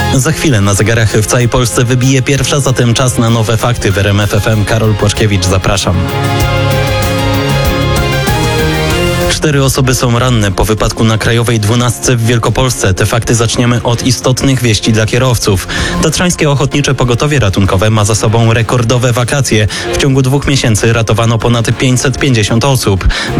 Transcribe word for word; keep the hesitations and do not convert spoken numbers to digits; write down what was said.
Za chwilę na zegarach w całej Polsce wybije pierwsza, zatem czas na nowe fakty w R M F F M. Karol Płaczkiewicz, zapraszam. Cztery osoby są ranne po wypadku na Krajowej dwunastce w Wielkopolsce. Te fakty zaczniemy od istotnych wieści dla kierowców. Tatrzańskie Ochotnicze Pogotowie Ratunkowe ma za sobą rekordowe wakacje. W ciągu dwóch miesięcy ratowano ponad pięćset pięćdziesiąt osób.